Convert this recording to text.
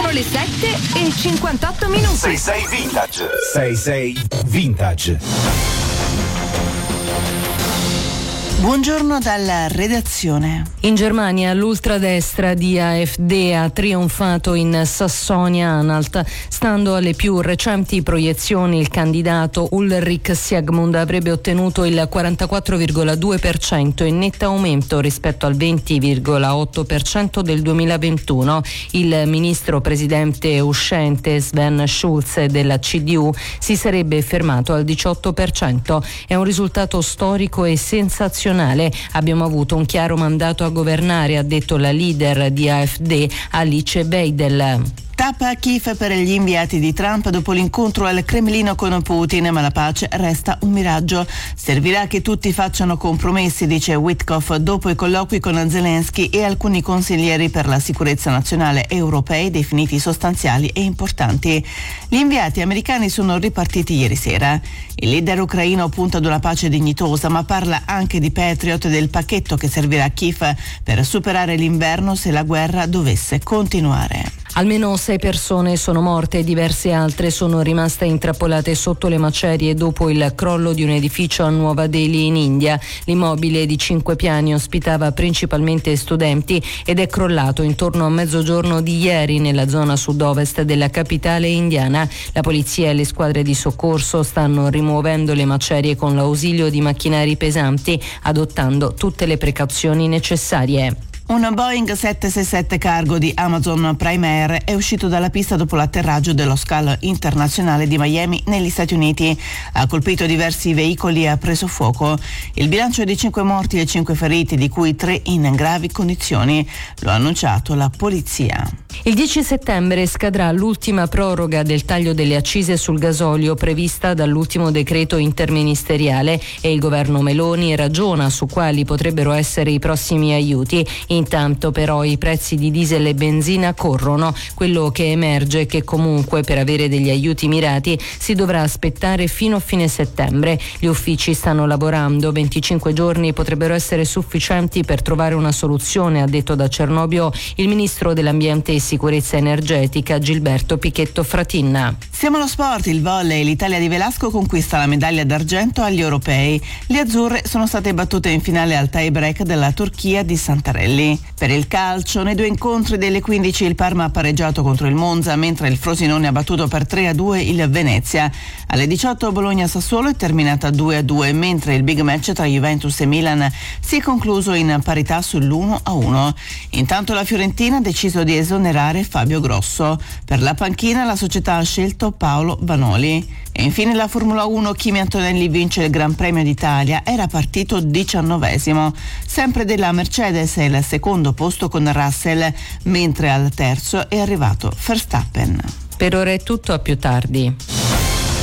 Sono le 7:58. 66 Vintage. 66 Vintage. Buongiorno dalla redazione. In Germania l'ultradestra di AfD ha trionfato in Sassonia-Anhalt. Stando alle più recenti proiezioni, il candidato Ulrich Siegmund avrebbe ottenuto il 44,2%, in netto aumento rispetto al 20,8% del 2021. Il ministro presidente uscente Sven Schulze della CDU si sarebbe fermato al 18%. È un risultato storico e sensazionale. Abbiamo avuto un chiaro mandato a governare, ha detto la leader di AfD Alice Weidel. Tappa a Kiev per gli inviati di Trump dopo l'incontro al Cremlino con Putin, ma la pace resta un miraggio. Servirà che tutti facciano compromessi, dice Witkoff dopo i colloqui con Zelensky e alcuni consiglieri per la sicurezza nazionale europei definiti sostanziali e importanti. Gli inviati americani sono ripartiti ieri sera. Il leader ucraino punta ad una pace dignitosa, ma parla anche di Patriot e del pacchetto che servirà a Kiev per superare l'inverno se la guerra dovesse continuare. Almeno 6 persone sono morte e diverse altre sono rimaste intrappolate sotto le macerie dopo il crollo di un edificio a Nuova Delhi in India. L'immobile di 5 piani ospitava principalmente studenti ed è crollato intorno a mezzogiorno di ieri nella zona sud-ovest della capitale indiana. La polizia e le squadre di soccorso stanno rimuovendo le macerie con l'ausilio di macchinari pesanti, adottando tutte le precauzioni necessarie. Un Boeing 767 cargo di Amazon Prime Air è uscito dalla pista dopo l'atterraggio dello scalo internazionale di Miami negli Stati Uniti. Ha colpito diversi veicoli e ha preso fuoco. Il bilancio è di 5 morti e 5 feriti, di cui 3 in gravi condizioni. Lo ha annunciato la polizia. Il 10 settembre scadrà l'ultima proroga del taglio delle accise sul gasolio prevista dall'ultimo decreto interministeriale e il governo Meloni ragiona su quali potrebbero essere i prossimi aiuti. Intanto però i prezzi di diesel e benzina corrono. Quello che emerge è che comunque per avere degli aiuti mirati si dovrà aspettare fino a fine settembre. Gli uffici stanno lavorando, 25 giorni potrebbero essere sufficienti per trovare una soluzione, ha detto da Cernobbio il ministro dell'ambiente e sicurezza energetica Gilberto Pichetto Fratin. Siamo allo sport, il volley, l'Italia di Velasco conquista la medaglia d'argento agli europei. Le azzurre sono state battute in finale al tie break della Turchia di Santarelli. Per il calcio, nei 2 incontri delle 15 il Parma ha pareggiato contro il Monza, mentre il Frosinone ha battuto per 3-2 il Venezia. Alle 18 Bologna-Sassuolo è terminata 2-2, mentre il big match tra Juventus e Milan si è concluso in parità sull'1-1. Intanto la Fiorentina ha deciso di esonerare Fabio Grosso. Per la panchina la società ha scelto Paolo Vanoli. E infine la Formula 1, Kimi Antonelli vince il Gran Premio d'Italia, era partito 19esimo. Sempre della Mercedes è il secondo posto con Russell, mentre al terzo è arrivato Verstappen. Per ora è tutto, a più tardi.